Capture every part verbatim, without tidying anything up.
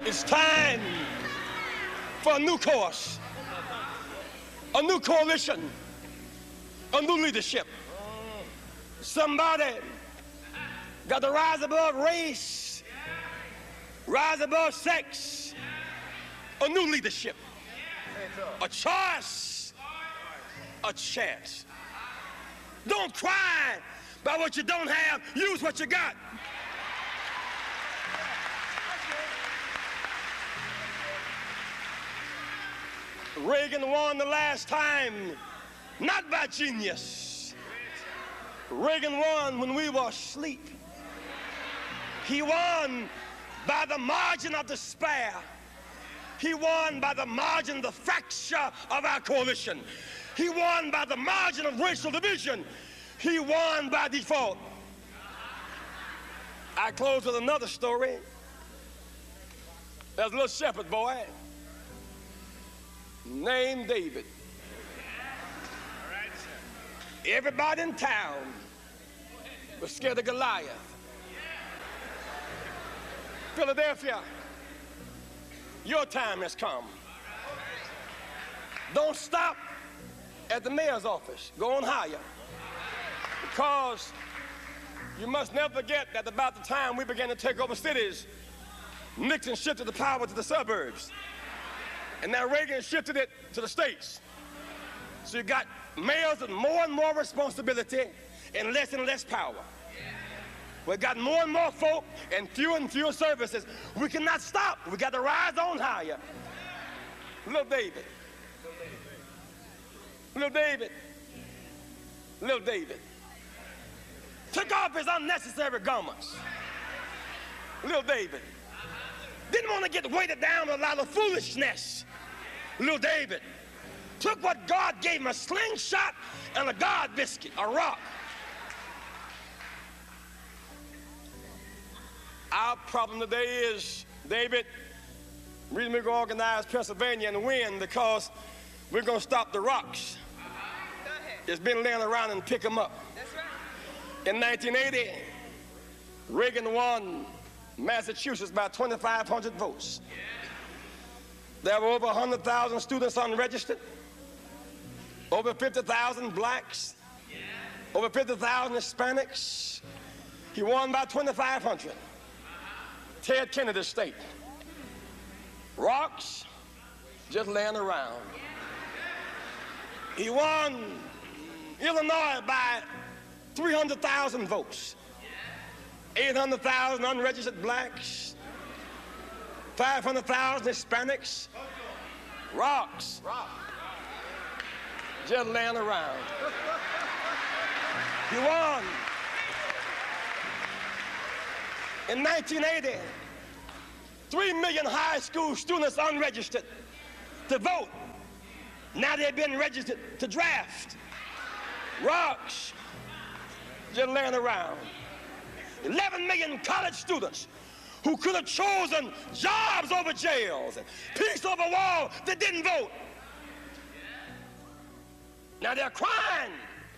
It's time for a new course, a new coalition, a new leadership. Somebody got to rise above race, rise above sex, a new leadership, a choice, a chance. Don't cry about what you don't have, use what you got. Reagan won the last time, not by genius. Reagan won when we were asleep. He won by the margin of despair. He won by the margin of the fracture of our coalition. He won by the margin of racial division. He won by default. I close with another story. There's a little shepherd boy named David. Everybody in town was scared of Goliath. Philadelphia, your time has come. Don't stop at the mayor's office. Go on higher. Because you must never forget that about the time we began to take over cities, Nixon shifted the power to the suburbs. And now Reagan shifted it to the states. So you got mayors with more and more responsibility and less and less power. We've got more and more folk and fewer and fewer services. We cannot stop. We got to rise on higher. Little David. Little David. Little David. Took off his unnecessary garments. Little David. Didn't want to get weighted down with a lot of foolishness. Little David took what God gave him, a slingshot and a God biscuit, a rock. Our problem today is, David, the reason we're going to organize Pennsylvania and win because we're going to stop the rocks. It's been laying around and pick them up. That's right. In nineteen eighty, Reagan won Massachusetts by twenty-five hundred votes. Yeah. There were over one hundred thousand students unregistered, over fifty thousand blacks, yeah. over fifty thousand Hispanics. He won by twenty-five hundred. Ted Kennedy State. Rocks just laying around. He won Illinois by three hundred thousand votes. eight hundred thousand unregistered blacks, five hundred thousand Hispanics. Rocks just laying around. He won. In nineteen eighty, three million high school students unregistered to vote. Now they've been registered to draft. Rocks just laying around. eleven million college students who could have chosen jobs over jails and peace over wall that didn't vote. Now they're crying.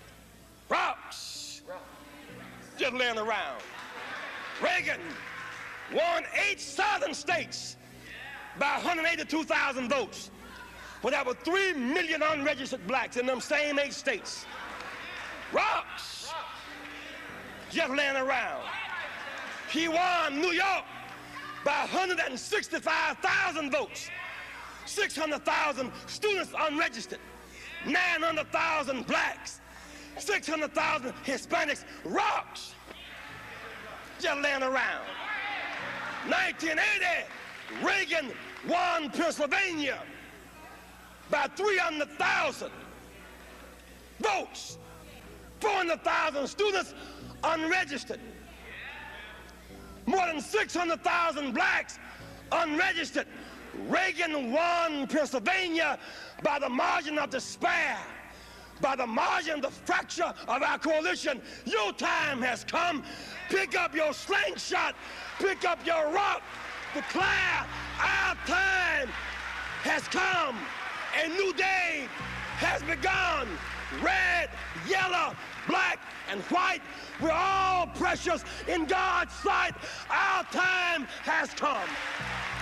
Rocks just laying around. Reagan won eight southern states by one hundred eighty-two thousand votes. Well, there were three million unregistered blacks in them same eight states. Rocks just laying around. He won New York by one hundred sixty-five thousand votes. six hundred thousand students unregistered. nine hundred thousand blacks. six hundred thousand Hispanics. Rocks just laying around. nineteen eighty, Reagan won Pennsylvania by three hundred thousand votes. four hundred thousand students unregistered. More than six hundred thousand blacks unregistered. Reagan won Pennsylvania by the margin of despair, by the margin of the fracture of our coalition. Your time has come. Pick up your slingshot, pick up your rock, declare our time has come. A new day has begun. Red, yellow, black, and white, we're all precious in God's sight. Our time has come.